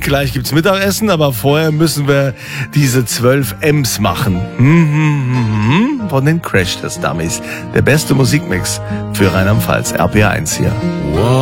gleich gibt's Mittagessen, aber vorher müssen wir diese 12 M's machen. Von den Crash Test Dummies. Der beste Musikmix für Rheinland-Pfalz. RPR1 hier. Wow.